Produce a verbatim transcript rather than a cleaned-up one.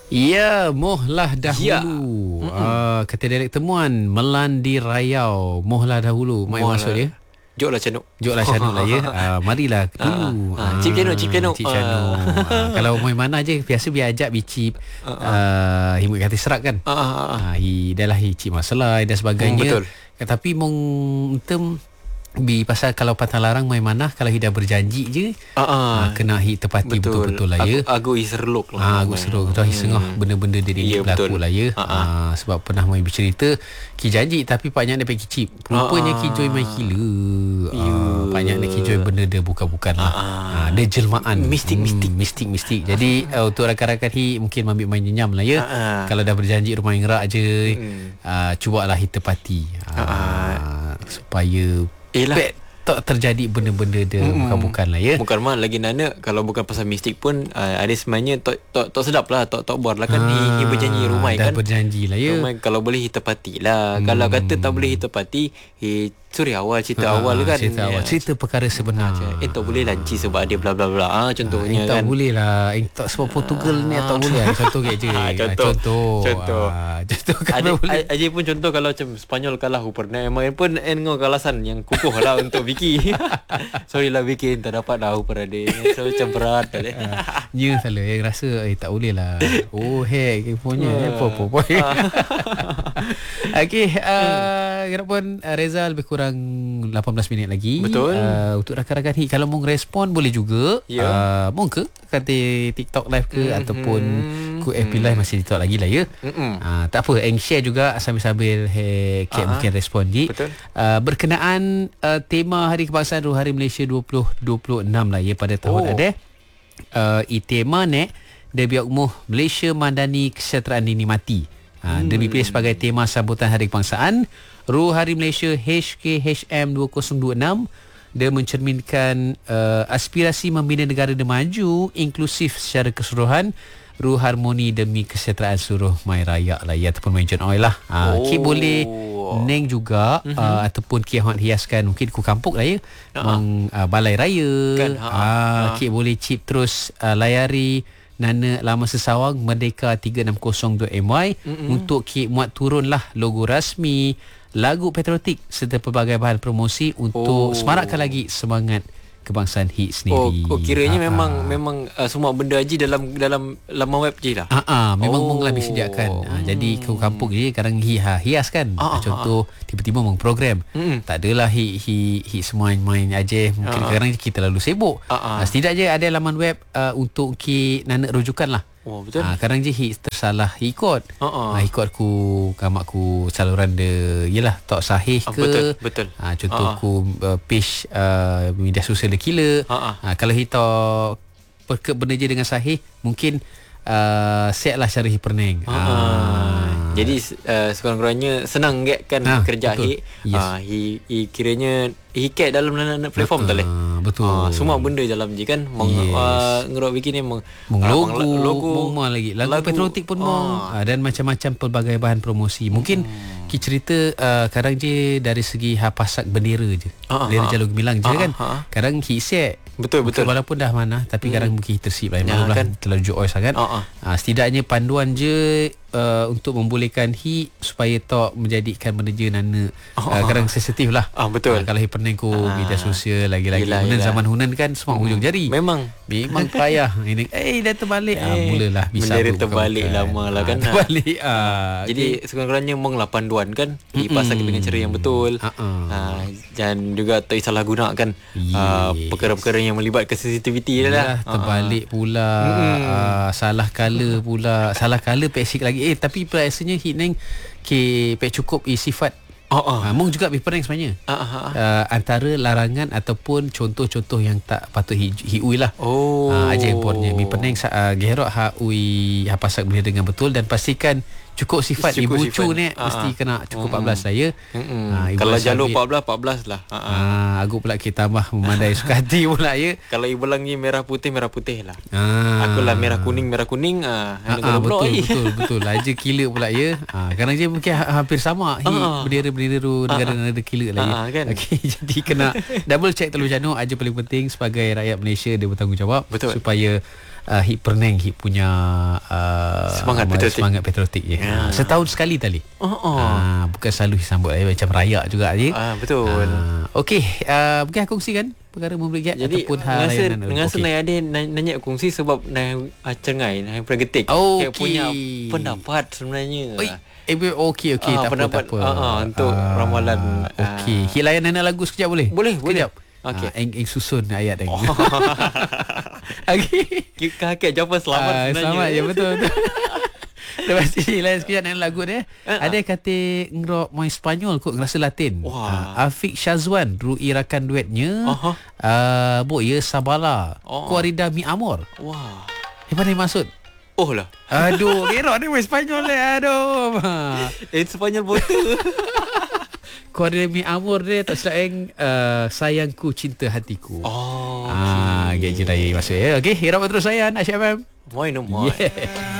Ya, mohlah dahulu. Ya. Uh, kata dialek temuan, melandi rayau, mohlah dahulu. Mak maksud dia? Joklah canuk. Joklah canuk lah ya. Uh, marilah dulu. Ah, ah, cip canuk, cip canuk. Cip canuk. Uh, kalau main mana je, biasa biar ajak bicip. Uh, uh, himut kata serak kan. Uh, uh, uh. Uh, hi, dah lah hi cip masalah dan sebagainya. Hmm, betul. Tapi mong tem Bi pasal kalau pantang larang main mana kalau dah berjanji je uh, uh, uh, kena hit tepati betul. betul-betul lah ya. Aku iserluk lah. Ah, aku seruk dah sengah hmm. benda-benda dia yeah, berlaku lah ya. Uh, uh. Ah, sebab pernah main bercerita ki janji tapi paknya nak pergi cip. Rupanya uh, uh. ki join main gila. Yeah. Ah, paknya nak ki join benda dia bukan-bukan lah. Uh, uh. Ah, dia jelmaan mistik-mistik hmm, mistik-mistik. Jadi uh, untuk rakan-rakan hi mungkin ambil main nyenyam lah ya. Uh, uh. Kalau dah berjanji rumah yang gerak je hmm. ah, cubalah hit tepati. Ah, uh, uh. supaya Yelah. tak terjadi benda-benda dia mm. bukan-bukan lah ya. Bukan mah lagi nana kalau bukan pasal mistik pun uh, ada sebenarnya tak tak sedap lah tak tak buat lah kan. Hi ah, berjanji rumai dah kan. Dah berjanji lah ya. Rumai kalau boleh hitapati lah. Hmm. Kalau kata tak boleh hitapati, hi suri awal cerita ha, awal kan. Cerita awal. Cerita perkara sebenar. Eh tak boleh lanci sebab dia bla bla bla. Ah contohnya ha, kan. Tak boleh lah. Eh, tak sebab Portugal ni tak boleh lah. Contoh ke je. Ha, contoh. Contoh. Contoh. Ha, contoh kan boleh. Aje pun contoh kalau macam Spanyol kalah Hooper. Memang pun engau kalasan yang kukuh lah untuk Vicky. Sorry lah Vicky tak dapat dah Hooper ada. So macam berat dah. Nya salah yang rasa eh tak boleh lah. Oh heck punya apa-apa. Okey, uh, kenapa Reza lebih kurang lapan belas minit lagi. Betul. Uh, untuk rakan-rakan hi kalau mau respon boleh juga. Ya. Uh, mau ke kata TikTok live ke mm-hmm. ataupun ku F B live masih TikTok lagi lah ya. Uh, tak apa, eng share juga sambil-sambil hey, uh-huh. mungkin respon je. Betul. Uh, berkenaan uh, tema Hari Kebangsaan Hari Malaysia dua ribu dua puluh enam lah ya pada tahun oh. ada. Uh, i tema ni dia biar umuh Malaysia Madani Kesejahteraan Dinikmati. Ha, hmm. Dia dipilih sebagai tema sambutan Hari Kebangsaan Ru Hari Malaysia H K H M dua ribu dua puluh enam. Dia mencerminkan uh, aspirasi membina negara dia maju, inklusif secara keseluruhan, Ru harmoni demi kesejahteraan seluruh mai rakyat lah ya, ataupun mai John Oil lah. Ha, oh. Ki boleh neng juga mm-hmm. uh, ataupun ki hot hiaskan mungkin ku kampung lah ya. Uh-huh. Mang uh, balai raya. Kan, ha, uh, ki boleh chip terus uh, layari Nana Lama Sesawang Merdeka tiga enam kosong dot M Y mm-hmm. untuk ki muat turunlah logo rasmi, lagu patriotik serta pelbagai bahan promosi untuk oh. semarakkan lagi semangat kebangsaan hi sendiri. Oh, oh kiranya Ha-ha. memang memang uh, semua benda haji dalam dalam laman web je lah. Ah uh-uh, memang oh. menglah disediakan. Uh, jadi ke kampung je kadang hi ha, hias kan. Uh, Contoh uh, tiba-tiba meng program. Uh, tak adalah hi hi hi semua main aja. Mungkin uh, kadang kita lalu sibuk. Uh, uh. Uh, setidaknya ada laman web uh, untuk ki nana rujukan lah. Oh betul. Ah, kadang je hi tersalah ikut. Uh-uh. Ah, ikut ku kamak ku saluran dia yalah tak sahih ke. Uh, betul betul. Ah, contoh uh-uh. ku uh, page uh, media sosial dia kila. Uh-uh. Ah, kalau hi tak perke benda je dengan sahih mungkin uh, set lah cara hi perneng. Uh-uh. Ah. Jadi uh, sekurang-kurangnya senang get kan ha, kerja hi. Yes. Ah, hi, hi kiranya hi cat dalam dalam platform uh, tak leh. Betul. Ah, semua benda dalam je kan. Meng yes. uh, ngerok bikin ni meng, meng logo, uh, logo meng lagi. Lagu, lagu patriotik pun meng uh, dan macam-macam pelbagai bahan promosi. Mungkin hmm. ki cerita uh, kadang je dari segi hapasak bendera je. Uh, bendera uh, Jalur Gemilang je uh, kan. Uh, kadang ki set betul betul. Walaupun dah mana tapi hmm. kadang mungkin tersip lah. Ya, Malah kan? terlalu joy sangat. Uh, uh. Uh, setidaknya panduan je uh, untuk membolehkan hi supaya tak menjadikan benda je nana uh, uh, kadang sensitif lah. Uh, betul. Uh, kalau hi pening ku uh, media sosial lagi-lagi Hunan zaman Hunan kan semua hmm. hujung jari. Memang memang payah. Ini eh dah terbalik. Ah uh, mulalah bisa bendera terbalik lama lah kan. Terbalik. Ah. Jadi okay. sekurang-kurangnya meng lah panduan kan dipasang dengan cara yang betul. Uh-uh. Uh, dan juga tak salah gunakan yes. uh, perkara-perkara yang melibatkan sensitiviti lah. Terbalik uh-huh. pula uh, salah color pula. Salah color peksik lagi. Eh tapi rasanya hit neng ke pek cukup i sifat Oh, oh. Ha, mung juga berperang sebenarnya uh, uh, uh. Uh, antara larangan ataupun contoh-contoh yang tak patut hi, hiui lah. Oh. Uh, aja importnya berperang uh, gerok ha ui apa sak benda dengan betul dan pastikan cukup sifat cukup ibu cu ni uh, mesti uh. kena cukup mm-hmm. empat belas saya. Mm-hmm. Uh, kalau jalur empat belas empat belas lah. Ha uh, uh. aku pula kita tambah memandai suka hati pula ya. Kalau ibu lang ni merah putih merah putih lah. Uh. Aku lah merah kuning merah kuning ah. Uh, uh, uh, betul betul betul aja kila pula ya. Uh, kadang je mungkin ha- hampir sama hi uh. bendera-bendera negara-negara kila lah ya. Uh, kan? Okey jadi kena double check terlebih dahulu aja paling penting sebagai rakyat Malaysia dia bertanggungjawab betul. Supaya uh, hit Penang, hit punya uh, Semangat patriotik. Semangat patriotik je. Ya. Setahun sekali tali. Oh, oh. Uh, bukan selalu disambut eh, macam raya juga je. Ah, betul. Uh, Okey, uh, mungkin kongsikan perkara memberi giat Jadi ataupun hal ngasa layanan. ngasa Okey. Nai ada nanya kongsi sebab Nai uh, cengai Nai pragetik. Okey. Dia punya pendapat sebenarnya. Oi, eh, okey okey Ah, tak apa pendapat, tak apa. ah, ah, untuk ramalan, ah. Okey, hit layanan lagu sekejap boleh? Boleh, boleh. Sekejap. Okey. Ah, eng eng susun ayat eng. Oh. Okey. Kita hakik jawapan selamat Ah, sebenarnya. selamat ya betul betul. Lepas ni lain sekejap dengan lagu dia. Uh-huh. Ada kata ngerok main Spanyol kot ngerasa Latin. Wah. Uh, Afiq Syazwan rui rakan duetnya. Aha. Uh, Bo ya Sabala. Oh. Corrida mi amor. Wah. Eh mana yang maksud? Oh lah. Aduh, ngerok ni main Spanyol ni. Aduh. Eh Sepanyol botol. Corrida mi amor dia tak silap yang uh, sayangku cinta hatiku. Oh. Ah, okay. Gaji raya maksud ya. Okey, hirap terus saya Nak Syah F M. Why no more. Yeah.